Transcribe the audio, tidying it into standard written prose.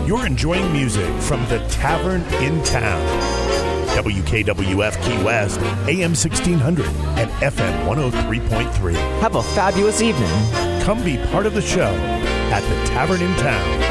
You're enjoying music from the Tavern in Town. WKWF Key West, AM 1600 and FM 103.3. Have a fabulous evening. Come be part of the show at the Tavern in Town.